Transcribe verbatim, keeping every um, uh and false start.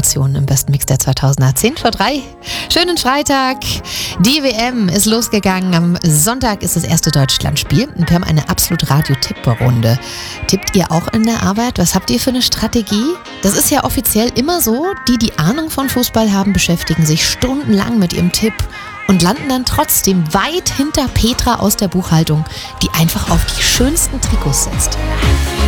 Emotionen im besten Mix der zweitausender. zehn vor drei. Schönen Freitag. Die W M ist losgegangen. Am Sonntag ist das erste Deutschlandspiel. Und wir haben eine absolut Radio-Tipp-Runde. Tippt ihr auch in der Arbeit? Was habt ihr für eine Strategie? Das ist ja offiziell immer so. Die, die Ahnung von Fußball haben, beschäftigen sich stundenlang mit ihrem Tipp und landen dann trotzdem weit hinter Petra aus der Buchhaltung, die einfach auf die schönsten Trikots setzt.